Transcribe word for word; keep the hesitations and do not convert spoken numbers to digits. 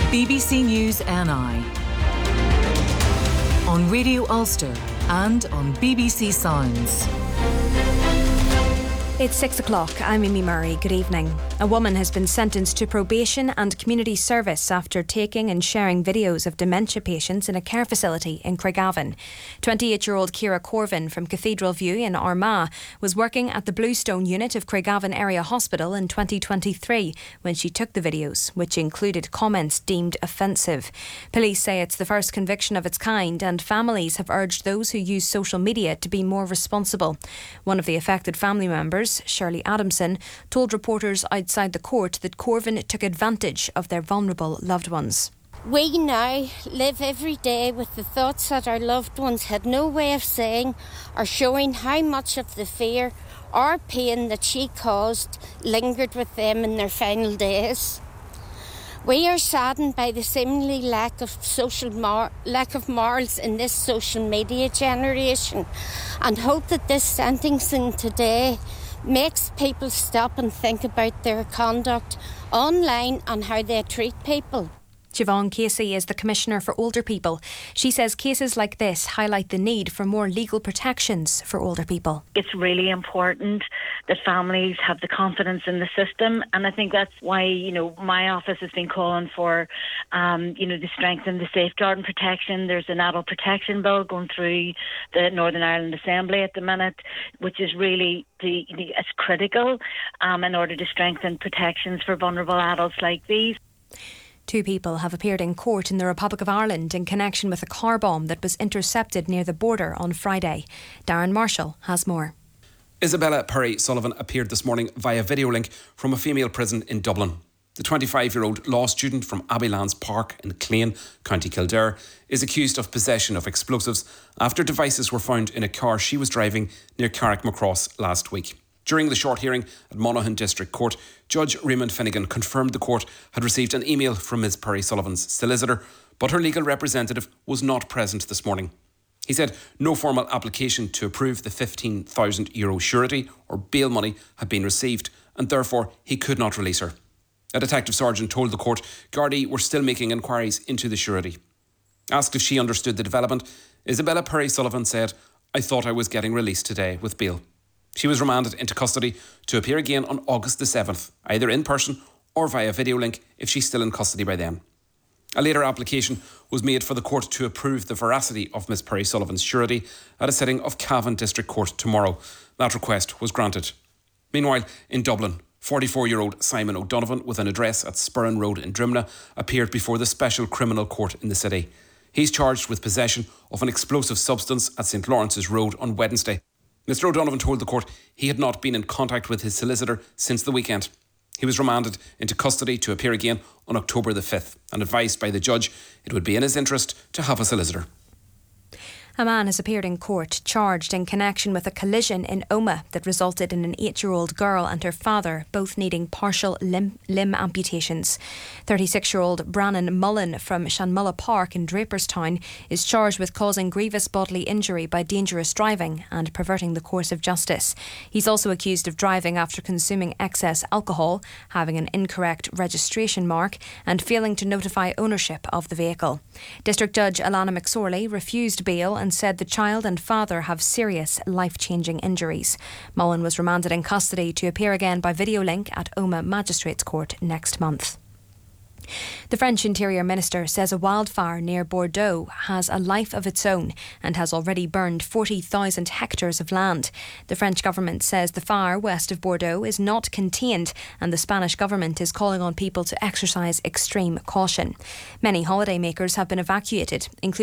B B C News N I on Radio Ulster and on B B C Sounds. It's six o'clock. I'm Amy Murray. Good evening. A woman has been sentenced to probation and community service after taking and sharing videos of dementia patients in a care facility in Craigavon. twenty-eight-year-old Ciara Corvin from Cathedral View in Armagh was working at the Bluestone unit of Craigavon Area Hospital in twenty twenty-three when she took the videos, which included comments deemed offensive. Police say it's the first conviction of its kind, and families have urged those who use social media to be more responsible. One of the affected family members, Shirley Adamson, told reporters outside the court that Corvin took advantage of their vulnerable loved ones. We now live every day with the thoughts that our loved ones had no way of saying or showing how much of the fear or pain that she caused lingered with them in their final days. We are saddened by the seemingly lack of social mor- lack of morals in this social media generation, and hope that this sentencing today makes people stop and think about their conduct online and how they treat people. Siobhan Casey is the Commissioner for Older People. She says cases like this highlight the need for more legal protections for older people. It's really important that families have the confidence in the system, and I think that's why, you know, my office has been calling for, um, you know, to strengthen the safeguarding protection. There's an adult protection bill going through the Northern Ireland Assembly at the minute, which is really the, the it's critical um, in order to strengthen protections for vulnerable adults like these. Two people have appeared in court in the Republic of Ireland in connection with a car bomb that was intercepted near the border on Friday. Darren Marshall has more. Isabella Perry Sullivan appeared this morning via video link from a female prison in Dublin. The twenty-five-year-old law student from Abbeylands Park in Clane, County Kildare, is accused of possession of explosives after devices were found in a car she was driving near Carrickmacross last week. During the short hearing at Monaghan District Court, Judge Raymond Finnegan confirmed the court had received an email from Miz Perry Sullivan's solicitor, but her legal representative was not present this morning. He said no formal application to approve the fifteen thousand euro surety or bail money had been received, and therefore he could not release her. A detective sergeant told the court Gardaí were still making inquiries into the surety. Asked if she understood the development, Isabella Perry Sullivan said, "I thought I was getting released today with bail." She was remanded into custody to appear again on August the seventh, either in person or via video link if she's still in custody by then. A later application was made for the court to approve the veracity of Miss Perry Sullivan's surety at a sitting of Cavan District Court tomorrow. That request was granted. Meanwhile, in Dublin, forty-four-year-old Simon O'Donovan, with an address at Spurren Road in Drimna, appeared before the Special Criminal Court in the city. He's charged with possession of an explosive substance at St Lawrence's Road on Wednesday. Mister O'Donovan told the court he had not been in contact with his solicitor since the weekend. He was remanded into custody to appear again on October the fifth and advised by the judge it would be in his interest to have a solicitor. A man has appeared in court charged in connection with a collision in Omagh that resulted in an eight-year-old girl and her father both needing partial limb, limb amputations. thirty-six-year-old Brannon Mullen from Shanmulla Park in Draperstown is charged with causing grievous bodily injury by dangerous driving and perverting the course of justice. He's also accused of driving after consuming excess alcohol, having an incorrect registration mark and failing to notify ownership of the vehicle. District Judge Alana McSorley refused bail and and said the child and father have serious life-changing injuries. Mullen was remanded in custody to appear again by video link at Omagh Magistrates Court next month. The French Interior Minister says a wildfire near Bordeaux has a life of its own and has already burned forty thousand hectares of land. The French government says the fire west of Bordeaux is not contained, and the Spanish government is calling on people to exercise extreme caution. Many holidaymakers have been evacuated, including